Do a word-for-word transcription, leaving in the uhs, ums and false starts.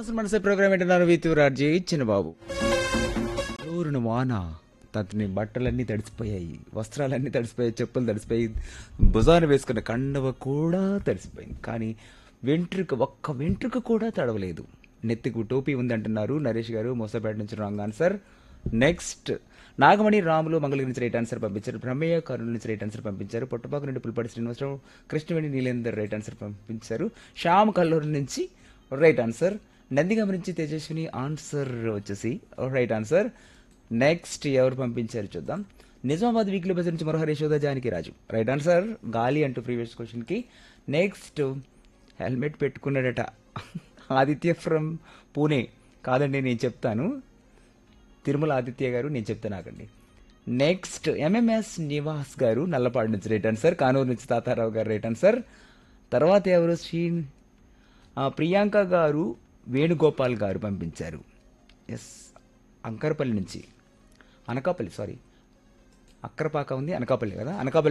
మనసు మనసే ప్రోగ్రామ్ ఏంటన్నారు వితురాజీ చిన్నబాబు. ఊరును వాన అతని బట్టలన్నీ తడిసిపోయాయి, వస్త్రాలన్నీ తడిసిపోయాయి, చెప్పులు తడిసిపోయి, భుజాన్ని వేసుకున్న కండవ కూడా తడిసిపోయింది. కానీ వెంట్రుక ఒక్క వెంట్రుక కూడా తడవలేదు. నెత్తికు టోపీ ఉంది అంటున్నారు నరేష్ గారు మోసపేట నుంచి. Wrong answer. Next Nagamani Ramulu Mangalagiri నుంచి రైట్ ఆన్సర్ పంపించారు. బ్రహ్మయ్య కర్నూలు నుంచి రైట్ ఆన్సర్ పంపించారు. పొట్టపాకు నుండి పులిపాటి శ్రీనివాసరావు, కృష్ణవేణి నీలేందర్ రైట్ ఆన్సర్ పంపించారు. శ్యామ్ కల్లూరు నుంచి రైట్ ఆన్సర్. నందిగామ నుంచి తేజస్విని ఆన్సర్ వచ్చేసి రైట్ ఆన్సర్. నెక్స్ట్ ఎవరు పంపించారు చూద్దాం. నిజామాబాద్ వీక్లీ బజార్ నుంచి మరోహర్ యశోద జానకి రాజు రైట్ ఆన్సర్. గాలి అంటూ ప్రీవియస్ క్వశ్చన్కి. Next helmet పెట్టుకున్నాడట Aditya from Pune. కాదండి నేను చెప్తాను, తిరుమల ఆదిత్య గారు, నేను చెప్తాను ఆగండి. నెక్స్ట్ ఎంఎంఎస్ నివాస్ గారు నల్లపాడు నుంచి రైట్ ఆన్సర్. కానూరు నుంచి తాతారావు గారు రైట్ ఆన్సర్. తర్వాత ఎవరు శ్రీ ఆ, ప్రియాంక గారు వేణుగోపాల్ గారు పంపించారు. ఎస్ అంకరపల్లి నుంచి, అనకాపల్లి సారీ అక్కరపాక ఉంది అనకాపల్లి కదా, అనకాపల్లి